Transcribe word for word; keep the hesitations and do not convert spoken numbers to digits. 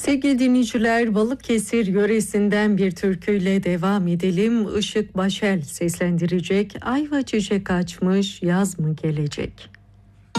Sevgili dinleyiciler, Balıkesir yöresinden bir türküyle devam edelim. Işık Başel seslendirecek. Ayva çiçek açmış, yaz mı gelecek?